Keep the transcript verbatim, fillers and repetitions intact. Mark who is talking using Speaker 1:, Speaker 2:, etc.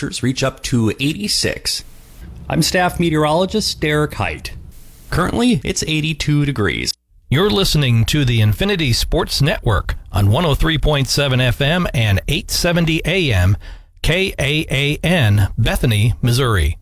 Speaker 1: temperatures reach up to eighty-six. I'm staff meteorologist Derek Height. Currently, it's eighty-two degrees.
Speaker 2: You're listening to the Infinity Sports Network on one oh three point seven F M and eight seventy A M, K A A N, Bethany, Missouri.